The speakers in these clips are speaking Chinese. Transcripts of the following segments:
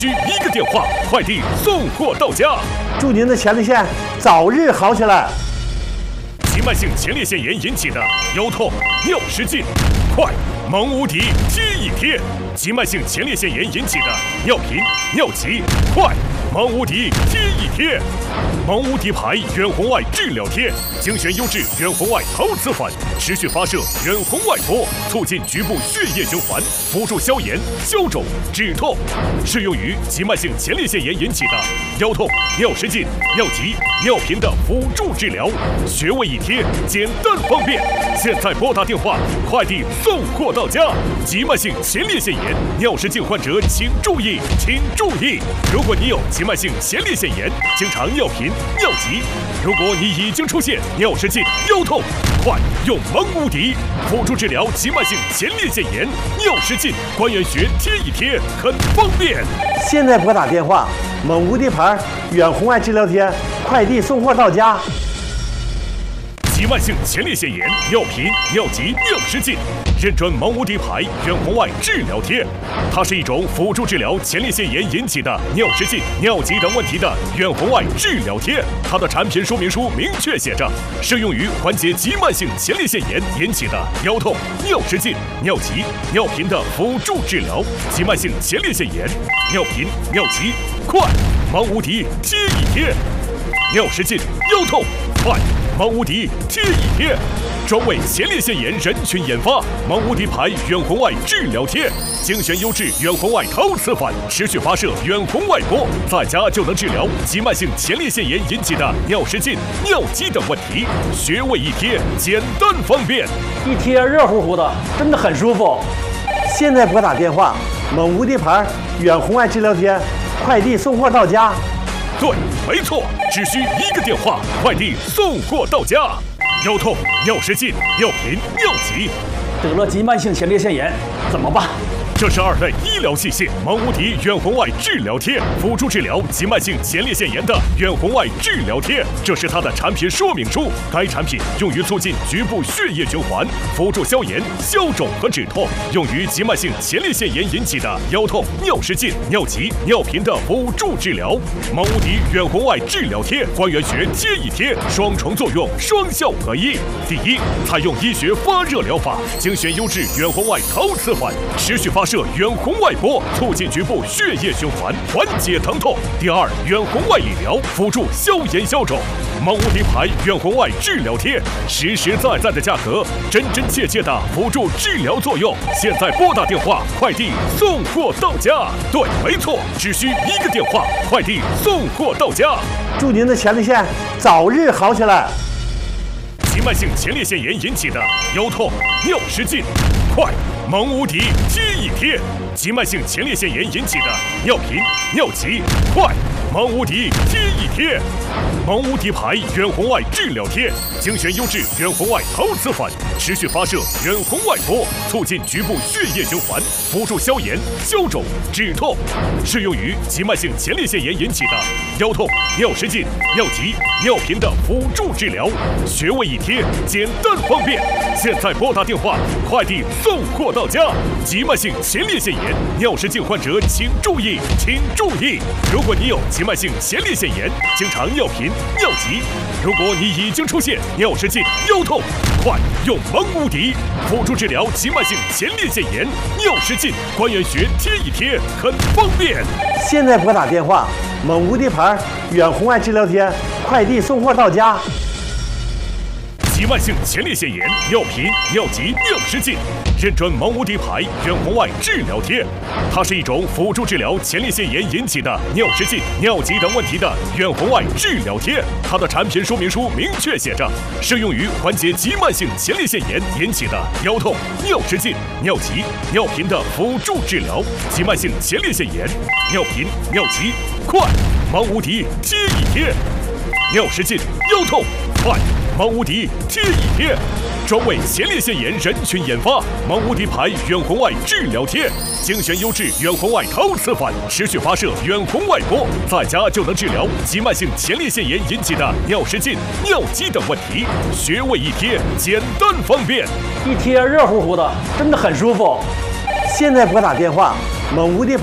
需一个电话，快递送货到家。 祝您的前列腺早日好起来。 急慢性前列腺炎引起的腰痛、尿失禁，快蒙无敌贴一贴。急慢性前列腺炎引起的尿频、尿急，快蒙无敌贴一贴。蒙无敌牌远红外治疗贴，精选优质远红外陶瓷粉，持续发射远红外波，促进局部血液循环，辅助消炎、消肿、止痛，适用于急慢性前列腺炎引起的腰痛、尿失禁、尿急、尿频的辅助治疗，穴位一贴，简单方便。现在拨打电话，快递送货到家。急慢性前列腺炎、尿失禁患者请注意，请注意！如果你有急慢性前列腺炎，经常尿频、尿急，如果你已经出现尿失禁、腰痛，快用蒙无敌辅助治疗急慢性前列腺炎、尿失禁，关元穴贴一贴，很方便。 现在拨打电话，蒙无敌牌远红外治疗贴，快递送货到家。 急慢性前列腺炎、尿频、尿急、尿失禁，认准蒙无敌牌远红外治疗贴。它是一种辅助治疗前列腺炎引起的尿失禁、尿急等问题的远红外治疗贴。它的产品说明书明确写着，适用于缓解急慢性前列腺炎引起的腰痛、尿失禁、尿急、尿频的辅助治疗。急慢性前列腺炎、尿频、尿急，快蒙无敌贴一贴。尿失禁、腰痛，快蒙无敌贴一贴，专为前列腺炎人群研发。蒙无敌牌远红外治疗贴，精选优质远红外陶瓷粉，持续发射远红外波，在家就能治疗急慢性前列腺炎引起的尿失禁、尿急等问题。穴位一贴，简单方便， 一贴热乎乎的，真的很舒服。 现在拨打电话，蒙无敌牌远红外治疗贴，快递送货到家。 对，没错，只需一个电话，快递送货到家。腰痛、尿失禁、尿频、尿急， 得了急慢性前列腺炎怎么办？ 这是2类医疗器械蒙无敌远红外治疗贴，辅助治疗急慢性前列腺炎的远红外治疗贴。这是它的产品说明书。该产品用于促进局部血液循环，辅助消炎、消肿和止痛，用于急慢性前列腺炎引起的腰痛、尿失禁、尿急、尿频的辅助治疗。蒙无敌远红外治疗贴，关元穴贴一贴，双重作用，双效合一。第一，采用医学发热疗法，精选优质远红外陶瓷粉，持续发射远红外波，促进局部血液循环，缓解疼痛。第二，远红外理疗，辅助消炎消肿。蒙无敌牌远红外治疗贴，实实在在的价格，真真切切的辅助治疗作用。现在拨打电话，快递送货到家。对，没错，只需一个电话，快递送货到家。 祝您的前列腺早日好起来。 急慢性前列腺炎引起的腰痛、尿失禁，快蒙无敌贴一贴。急慢性前列腺炎引起的尿频、尿急，快蒙无敌贴一贴。蒙无敌牌远红外治疗贴，精选优质远红外陶瓷粉，持续发射远红外波，促进局部血液循环，辅助消炎、消肿、止痛，适用于急慢性前列腺炎引起的腰痛、尿失禁、尿急、尿频的辅助治疗。穴位一贴，简单方便。现在拨打电话，快递送货到家。急慢性前列腺炎、尿失禁患者请注意，请注意！如果你有急慢性前列腺炎，经常尿频、尿急，如果你已经出现尿失禁、腰痛，快用蒙无敌辅助治疗急慢性前列腺炎、尿失禁，关元穴贴一贴，很方便。 现在拨打电话，蒙无敌牌远红外治疗贴，快递送货到家。 急慢性前列腺炎、尿频、尿急、尿失禁，认准蒙无敌牌远红外治疗贴。它是一种辅助治疗前列腺炎引起的尿失禁、尿急等问题的远红外治疗贴。它的产品说明书明确写着，适用于缓解急慢性前列腺炎引起的腰痛、尿失禁、尿急、尿频的辅助治疗。急慢性前列腺炎、尿频、尿急，快蒙无敌贴一贴。尿失禁、腰痛，快蒙无敌贴一贴，专为前列腺炎人群研发。蒙无敌牌远红外治疗贴，精选优质远红外陶瓷粉，持续发射远红外波，在家就能治疗急慢性前列腺炎引起的尿失禁、尿急等问题。穴位一贴，简单方便， 一贴热乎乎的，真的很舒服。 现在拨打电话，蒙无敌牌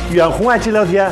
远红外治疗贴。